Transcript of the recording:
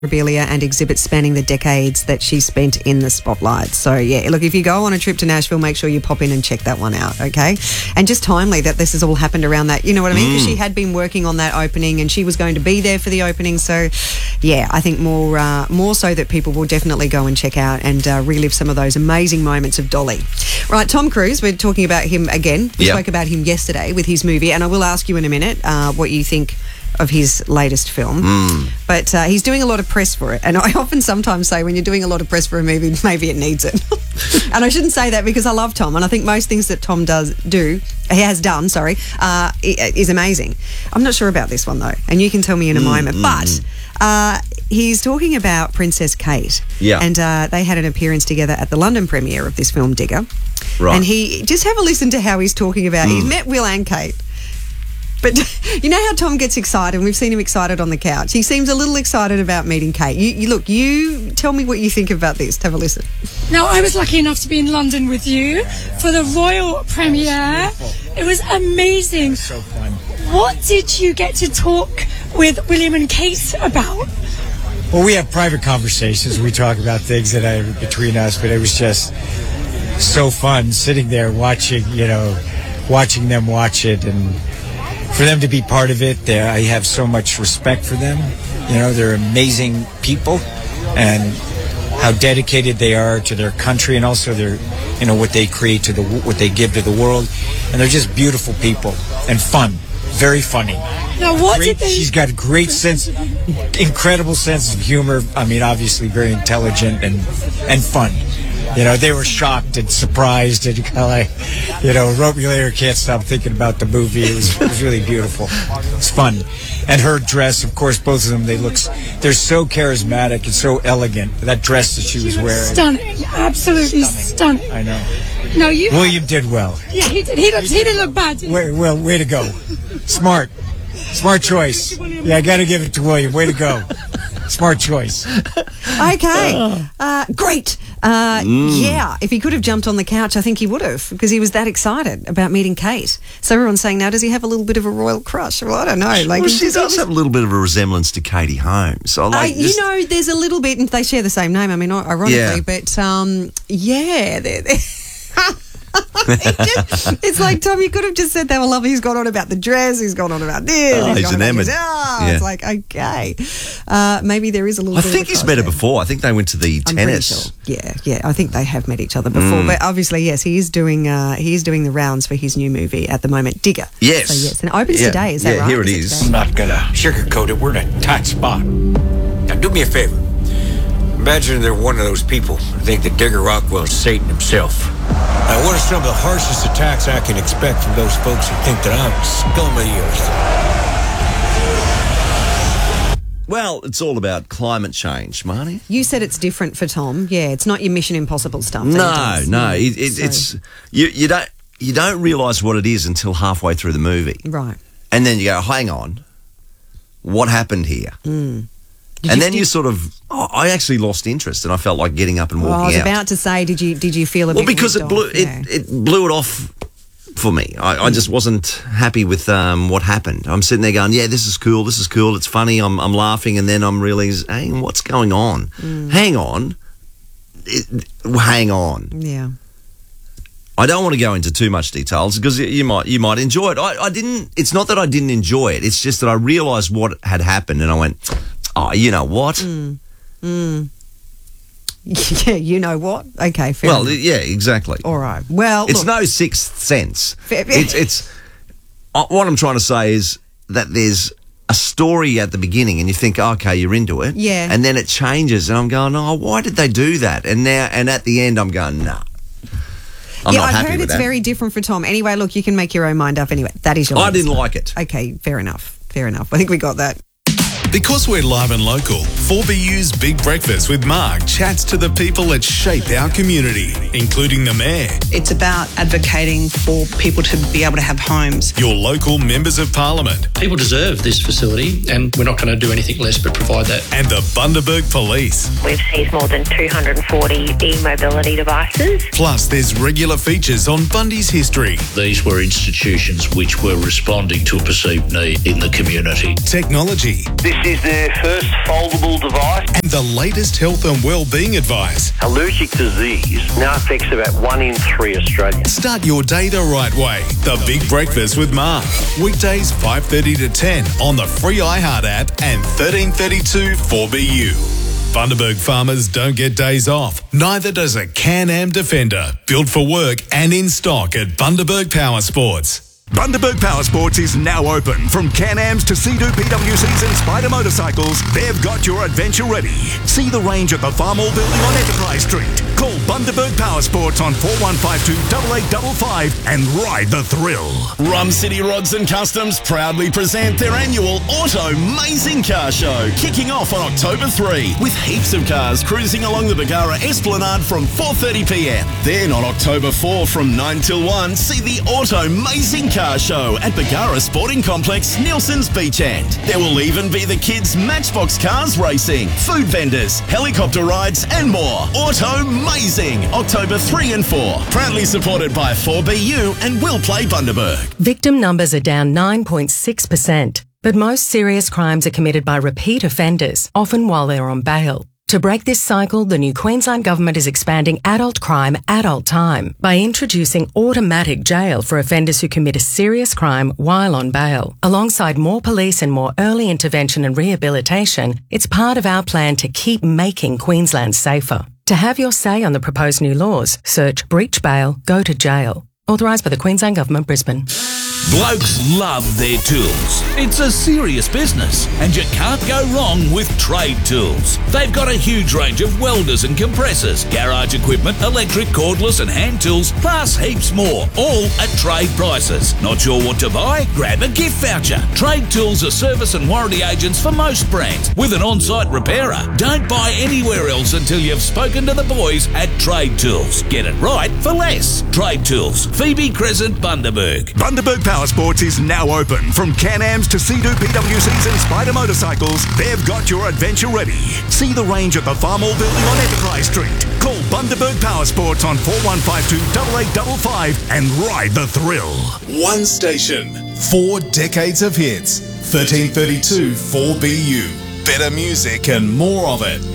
memorabilia and exhibits spanning the decades that she spent in the spotlight. So, yeah, look, if you go on a trip to Nashville, make sure you pop in and check that one out, okay? And just timely that this has all happened around that, you know what I mean? Because she had been working on that opening and she was going to be there for the opening. So, yeah, I think more so that people will definitely go and check out and relive some of those amazing moments of Dolly. Right, Tom Cruise, we're talking about him again. We spoke about him yesterday with his movie, and I will ask you in a minute what you think of his latest film. But he's doing a lot of press for it. And I often sometimes say when you're doing a lot of press for a movie, maybe it needs it. And I shouldn't say that because I love Tom. And I think most things that Tom has done, is amazing. I'm not sure about this one though. And you can tell me in a moment. But he's talking about Princess Kate. Yeah. And they had an appearance together at the London premiere of this film, Digger. Right. And just have a listen to how he's talking about he's met Will and Kate. But you know how Tom gets excited, and we've seen him excited on the couch. He seems a little excited about meeting Kate. You tell me what you think about this. Have a listen. Now, I was lucky enough to be in London with you for the royal premiere. It was amazing. So fun. What did you get to talk with William and Kate about? Well, we have private conversations. We talk about things that are between us, but it was just so fun sitting there watching them watch it, and for them to be part of it. I have so much respect for them. They're amazing people, and how dedicated they are to their country, and also their, what they create what they give to the world. And they're just beautiful people and fun, very funny. Now, She's got a great incredible sense of humor. I mean, obviously very intelligent and fun. They were shocked and surprised and kind of wrote me later, can't stop thinking about the movie. It was really beautiful. It's fun. And her dress, of course, both of them, they're so charismatic and so elegant. That dress that she was wearing. Stunning. Absolutely stunning. I know. No, William did well. Yeah, he did. He didn't look bad. Way to go. Smart choice. Yeah, I got to give it to William. Way to go. Smart choice. Okay. Great. Yeah, if he could have jumped on the couch, I think he would have, because he was that excited about meeting Kate. So everyone's saying, now, does he have a little bit of a royal crush? Well, I don't know. She does have a little bit of a resemblance to Katie Holmes. There's a little bit, and they share the same name. I mean, ironically, but it's like, Tom, you could have just said they were lovely. He's gone on about the dress. He's gone on about this. He's enamored. It's like, okay. Maybe there is a little bit I think he's met her before. I think they went to the tennis. Sure. Yeah. I think they have met each other before. But obviously, yes, he is doing the rounds for his new movie at the moment, Digger. Yes. So, yes. And it opens today, is that right? Yeah, here it is. I'm not going to sugarcoat it. We're in a tight spot. Now, do me a favor. Imagine they're one of those people who think that Digger Rockwell's Satan himself. Now, what are some of the harshest attacks I can expect from those folks who think that I'm scum of the earth? Well, it's all about climate change, Marnie. You said it's different for Tom. Yeah, it's not your Mission Impossible stuff. No. It's you don't realise what it is until halfway through the movie. Right. And then you go, hang on, what happened here? You sort of, I actually lost interest, and I felt like getting up and walking out. I was about to say, did you feel a bit? Well, because it blew it off for me. I just wasn't happy with what happened. I'm sitting there going, yeah, this is cool, it's funny, I'm laughing, and then I'm realising, hey, what's going on? Hang on. Yeah. I don't want to go into too much details because you might enjoy it. I didn't. It's not that I didn't enjoy it. It's just that I realised what had happened, and I went, oh, you know what? Yeah, you know what? Okay, fair enough. Yeah, exactly. All right. Well, it's no Sixth Sense. It's what I'm trying to say is that there's a story at the beginning, and you think, okay, you're into it. Yeah. And then it changes, and I'm going, oh, why did they do that? And at the end, I'm going, nah. I've heard it's very different for Tom. Anyway, look, you can make your own mind up anyway. That is your I didn't like it. Okay, fair enough. I think we got that. Because we're live and local, 4BU's Big Breakfast with Mark chats to the people that shape our community, including the Mayor. It's about advocating for people to be able to have homes. Your local members of Parliament. People deserve this facility, and we're not going to do anything less but provide that. And the Bundaberg Police. We've seized more than 240 e-mobility devices. Plus, there's regular features on Bundy's history. These were institutions which were responding to a perceived need in the community. Technology. This is their first foldable device. And the latest health and well-being advice. Allergic disease now affects about 1 in 3 Australians. Start your day the right way. The Big Breakfast with Mark. Weekdays 5:30 to 10 on the free iHeart app and 1332 4BU. Bundaberg farmers don't get days off. Neither does a Can-Am Defender. Built for work and in stock at Bundaberg Power Sports. Bundaberg Power Sports is now open. From Can-Ams to Sea-Doo PWCs and Spider motorcycles, they've got your adventure ready. See the range at the Farm Hall building on Enterprise Street. Call Bundaberg Power Sports on 4152 8855 and ride the thrill. Rum City Rods and Customs proudly present their annual Auto Mazing Car Show, kicking off on October 3 with heaps of cars cruising along the Bargara Esplanade from 4:30pm. Then on October 4 from 9 till 1, see the Auto Mazing Car Show at Bargara Sporting Complex, Nielsen's Beach End. There will even be the kids' Matchbox cars racing, food vendors, helicopter rides and more. Auto Mazing, October 3 and 4. Proudly supported by 4BU and Will Play Bundaberg. Victim numbers are down 9.6%, but most serious crimes are committed by repeat offenders, often while they're on bail. To break this cycle, the new Queensland Government is expanding adult crime, adult time by introducing automatic jail for offenders who commit a serious crime while on bail. Alongside more police and more early intervention and rehabilitation, it's part of our plan to keep making Queensland safer. To have your say on the proposed new laws, search breach bail, go to jail. Authorised by the Queensland Government, Brisbane. Blokes love their tools. It's a serious business, and you can't go wrong with Trade Tools. They've got a huge range of welders and compressors, garage equipment, electric, cordless and hand tools, plus heaps more, all at trade prices. Not sure what to buy? Grab a gift voucher. Trade Tools are service and warranty agents for most brands, with an on-site repairer. Don't buy anywhere else until you've spoken to the boys at Trade Tools. Get it right for less. Trade Tools, Phoebe Crescent, Bundaberg. Bundaberg Power Sports is now open. From Can-Ams to Sea-Doo PWCs and Spider motorcycles, they've got your adventure ready. See the range at the Farm Hall building on Enterprise Street. Call Bundaberg Power Sports on 4152 8855 and ride the thrill. One station, 4 decades of hits. 1332 4BU. Better music and more of it.